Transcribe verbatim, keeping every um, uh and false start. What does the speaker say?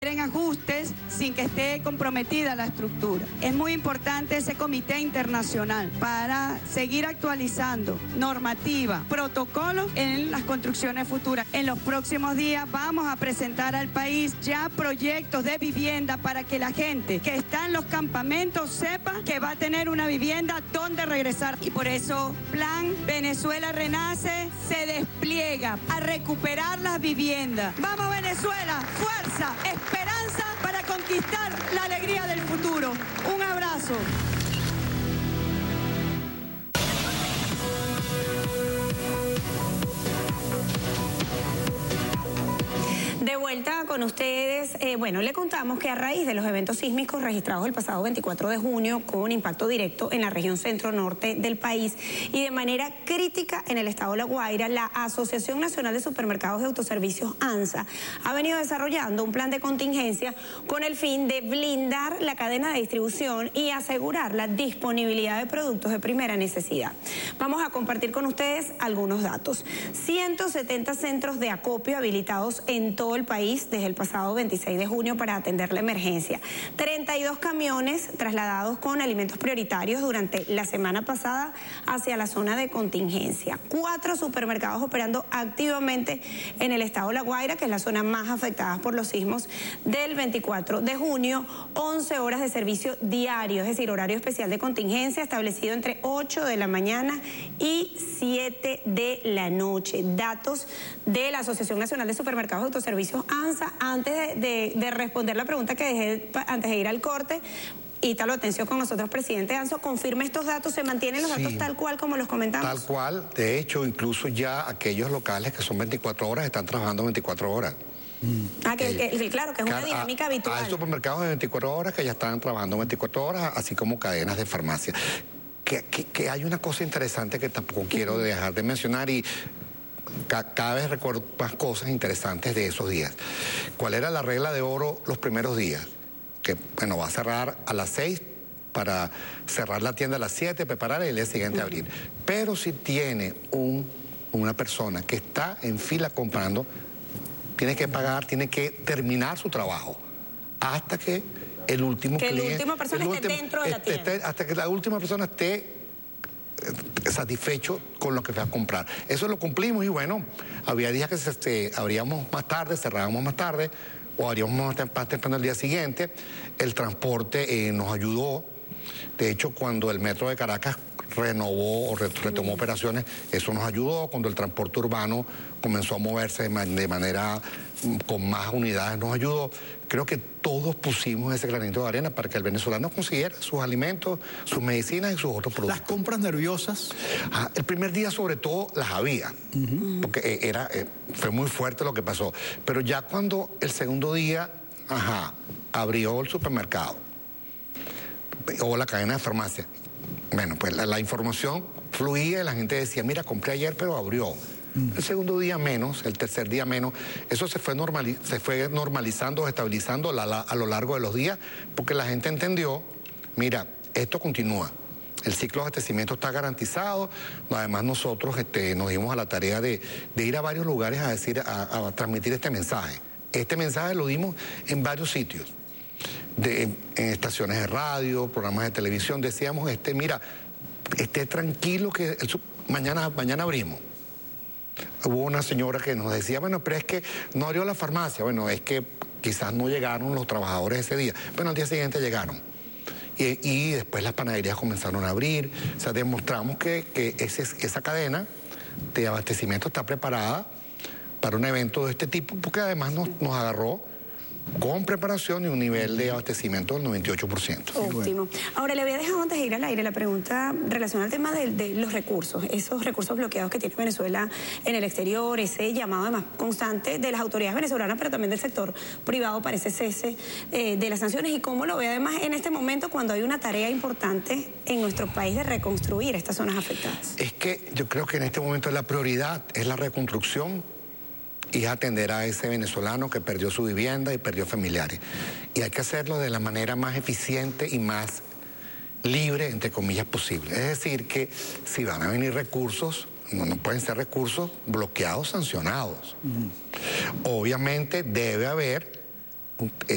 requieren ajustes sin que esté comprometida la estructura. Es muy importante ese comité internacional para seguir actualizando normativa, protocolos en las construcciones futuras. En los próximos días vamos a presentar al país ya proyectos de vivienda para que la gente que está en los campamentos sepa que va a tener una vivienda donde regresar. Y por eso Plan Venezuela Renace se despliega a recuperar las viviendas. ¡Vamos Venezuela! ¡Fuerza! ¡Esperanza para conquistar la alegría del futuro! Un abrazo. De vuelta con ustedes, eh, bueno, le contamos que a raíz de los eventos sísmicos registrados el pasado veinticuatro de junio con impacto directo en la región centro-norte del país y de manera crítica en el estado de La Guaira, la Asociación Nacional de Supermercados de Autoservicios ANSA ha venido desarrollando un plan de contingencia con el fin de blindar la cadena de distribución y asegurar la disponibilidad de productos de primera necesidad. Vamos a compartir con ustedes algunos datos. ciento setenta centros de acopio habilitados en todo el país desde el pasado veintiséis de junio para atender la emergencia. treinta y dos camiones trasladados con alimentos prioritarios durante la semana pasada hacia la zona de contingencia. Cuatro supermercados operando activamente en el estado de La Guaira, que es la zona más afectada por los sismos del veinticuatro de junio. once horas de servicio diario, es decir, horario especial de contingencia establecido entre ocho de la mañana y siete de la noche. Datos de la Asociación Nacional de Supermercados de Autoservicios ANSA. Antes de, de, de responder la pregunta que dejé antes de ir al corte, Ítalo, atención con nosotros, presidente ANSA, confirme estos datos, ¿se mantienen los datos sí, tal cual como los comentamos? Tal cual, de hecho, incluso ya aquellos locales que son veinticuatro horas están trabajando veinticuatro horas. Mm. Ah, que, que, que, claro, que es una dinámica a, habitual. Hay supermercados de veinticuatro horas que ya están trabajando veinticuatro horas, así como cadenas de farmacia. Que, que, que hay una cosa interesante que tampoco quiero dejar de mencionar y cada vez recuerdo más cosas interesantes de esos días. ¿Cuál era la regla de oro los primeros días? Que, bueno, va a cerrar a las seis para cerrar la tienda a las siete, preparar y el día siguiente abrir. Pero si tiene un, una persona que está en fila comprando, tiene que pagar, tiene que terminar su trabajo hasta que el último que cliente... Que la última persona esté último, dentro de la tienda. Esté, hasta que la última persona esté satisfecho con lo que fue a comprar. Eso lo cumplimos y bueno, había días que se, se, abríamos más tarde, cerrábamos más tarde o abríamos más temprano el día siguiente. El transporte eh, nos ayudó. De hecho, cuando el metro de Caracas renovó o retomó operaciones, eso nos ayudó. Cuando el transporte urbano comenzó a moverse de, man de manera con más unidades, nos ayudó. Creo que todos pusimos ese granito de arena para que el venezolano consiguiera sus alimentos, sus medicinas y sus otros productos. ¿Las compras nerviosas? Ah, el primer día sobre todo las había, uh-huh. porque era, eh, fue muy fuerte lo que pasó. Pero ya cuando el segundo día, ajá, abrió el supermercado o la cadena de farmacia, bueno, pues la, la información fluía y la gente decía, mira, compré ayer pero abrió. El segundo día menos, el tercer día menos, eso se fue, normaliz se fue normalizando, estabilizando la, la, a lo largo de los días, porque la gente entendió, mira, esto continúa, el ciclo de abastecimiento está garantizado, además nosotros este, nos dimos a la tarea de, de ir a varios lugares a, decir, a, a transmitir este mensaje. Este mensaje lo dimos en varios sitios, de, en, en estaciones de radio, programas de televisión, decíamos, este, mira, esté tranquilo que el, mañana, mañana abrimos. Hubo una señora que nos decía, bueno, pero es que no abrió la farmacia. Bueno, es que quizás no llegaron los trabajadores ese día. Bueno, al día siguiente llegaron. Y, y después las panaderías comenzaron a abrir. O sea, demostramos que, que ese, esa cadena de abastecimiento está preparada para un evento de este tipo, porque además nos, nos agarró con preparación y un nivel de abastecimiento del noventa y ocho por ciento. Óptimo. Ahora, le había dejado antes de ir al aire la pregunta relacionada al tema de, de los recursos, esos recursos bloqueados que tiene Venezuela en el exterior, ese llamado además constante de las autoridades venezolanas, pero también del sector privado para ese cese eh, de las sanciones, y cómo lo ve además en este momento cuando hay una tarea importante en nuestro país de reconstruir estas zonas afectadas. Es que yo creo que en este momento la prioridad es la reconstrucción y atender a ese venezolano que perdió su vivienda y perdió familiares. Y hay que hacerlo de la manera más eficiente y más libre, entre comillas, posible. Es decir, que si van a venir recursos, no, no pueden ser recursos bloqueados, sancionados. Uh-huh. Obviamente debe haber